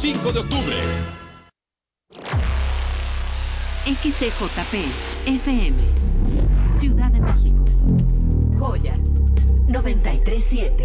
5 de octubre. XCJP FM, Ciudad de México. Joya 93.7.